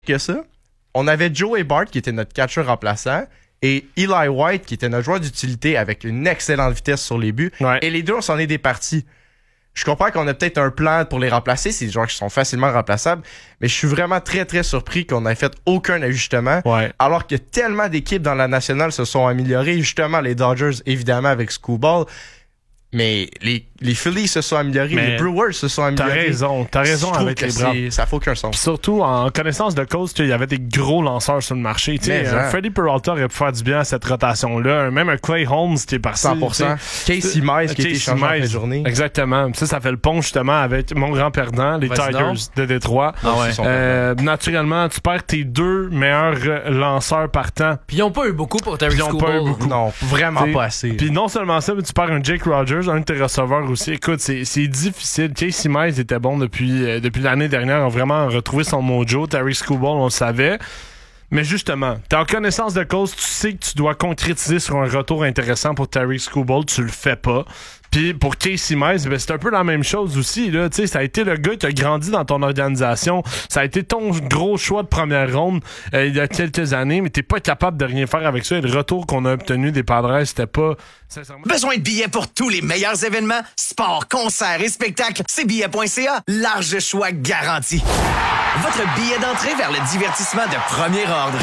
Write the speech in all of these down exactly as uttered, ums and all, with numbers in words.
que ça. On avait Joey Bart qui était notre catcheur remplaçant et Eli White qui était notre joueur d'utilité avec une excellente vitesse sur les buts. Ouais. Et les deux, on s'en est départis. Je comprends qu'on a peut-être un plan pour les remplacer, c'est des joueurs qui sont facilement remplaçables, mais je suis vraiment très très surpris qu'on n'ait fait aucun ajustement, ouais. alors que tellement d'équipes dans la nationale se sont améliorées, justement les Dodgers évidemment avec Skubal, mais les, les Phillies se sont améliorés, mais les Brewers se sont améliorés. T'as raison, t'as raison avec les Browns. Ça fait aucun sens. Surtout en connaissance de cause, il y avait des gros lanceurs sur le marché. Mais, euh, Freddie Peralta aurait pu faire du bien à cette rotation-là. Même un Clay Holmes qui est parti. cent pour cent. Casey Mize qui a été changé en fin de journée. Exactement. Ça, ça fait le pont justement avec mon grand perdant, les Vas-y Tigers donc. de Détroit. Ah ouais. Euh, naturellement, tu perds tes deux meilleurs lanceurs partants. Puis ils ont pas eu beaucoup pour Terry Ils ont pas eu Skubal. beaucoup. Non, vraiment T'sais, pas assez. Puis non seulement ça, mais tu perds un Jake Rogers, un de tes receveurs aussi. Écoute, c'est, c'est difficile. Casey Mize était bon depuis, euh, depuis l'année dernière. On a vraiment retrouvé son mojo. Terry Skubal, on le savait. Mais justement, t'es en connaissance de cause, tu sais que tu dois concrétiser sur un retour intéressant pour Terry Skubal. Tu le fais pas. Puis pour Casey Mize, ben c'est un peu la même chose aussi. Là. T'sais, ça a été le gars qui a grandi dans ton organisation. Ça a été ton gros choix de première ronde euh, il y a quelques années, mais t'es pas capable de rien faire avec ça. Et le retour qu'on a obtenu des Padres, c'était pas... Sincèrement... Besoin de billets pour tous les meilleurs événements? Sport, concerts et spectacles, c'est billets point c a. Large choix garanti. Votre billet d'entrée vers le divertissement de premier ordre.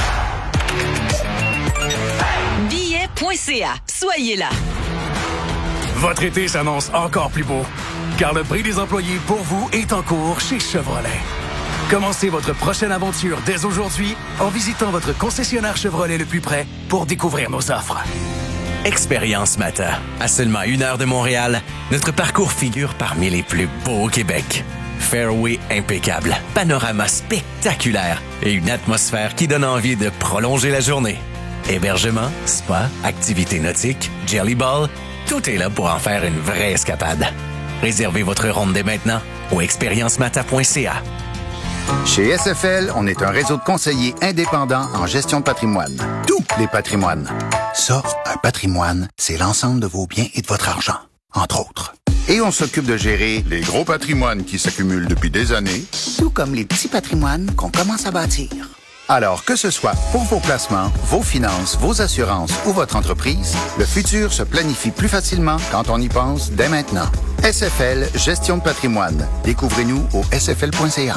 billets point c a. Soyez là. Votre été s'annonce encore plus beau, car le prix des employés pour vous est en cours chez Chevrolet. Commencez votre prochaine aventure dès aujourd'hui en visitant votre concessionnaire Chevrolet le plus près pour découvrir nos offres. Expérience Mata. À seulement une heure de Montréal, notre parcours figure parmi les plus beaux au Québec. Fairway impeccable, panorama spectaculaire et une atmosphère qui donne envie de prolonger la journée. Hébergement, spa, activités nautiques, jelly ball, tout est là pour en faire une vraie escapade. Réservez votre ronde dès maintenant au expérience mata point c a. Chez S F L, on est un réseau de conseillers indépendants en gestion de patrimoine. Tous les patrimoines. Ça, un patrimoine, c'est l'ensemble de vos biens et de votre argent, entre autres. Et on s'occupe de gérer les gros patrimoines qui s'accumulent depuis des années, tout comme les petits patrimoines qu'on commence à bâtir. Alors, que ce soit pour vos placements, vos finances, vos assurances ou votre entreprise, le futur se planifie plus facilement quand on y pense dès maintenant. S F L, gestion de patrimoine. Découvrez-nous au s f l point c a.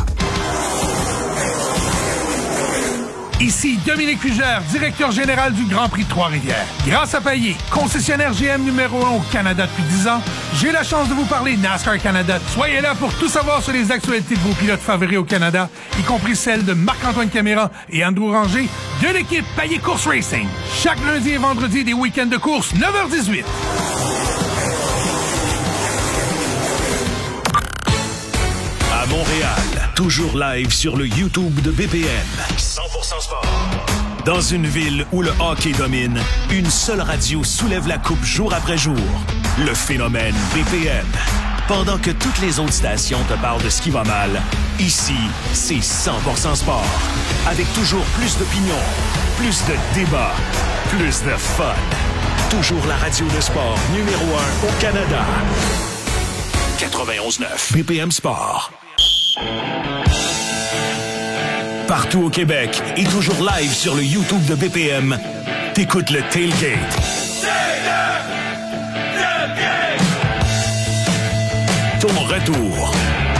Ici Dominique Fugère, directeur général du Grand Prix de Trois-Rivières. Grâce à Payet, concessionnaire G M numéro un au Canada depuis dix ans, j'ai la chance de vous parler NASCAR Canada. Soyez là pour tout savoir sur les actualités de vos pilotes favoris au Canada, y compris celles de Marc-Antoine Caméra et Andrew Ranger de l'équipe Payet Course Racing. Chaque lundi et vendredi des week-ends de course, neuf heures dix-huit. À Montréal, toujours live sur le YouTube de B P M. cent pour cent sport. Dans une ville où le hockey domine, une seule radio soulève la coupe jour après jour. Le phénomène B P M. Pendant que toutes les autres stations te parlent de ce qui va mal, ici, c'est cent pour cent sport. Avec toujours plus d'opinions, plus de débats, plus de fun. Toujours la radio de sport numéro un au Canada. quatre-vingt-onze neuf B P M Sport. Partout au Québec et toujours live sur le YouTube de B P M, t'écoutes le Tailgate. Ton retour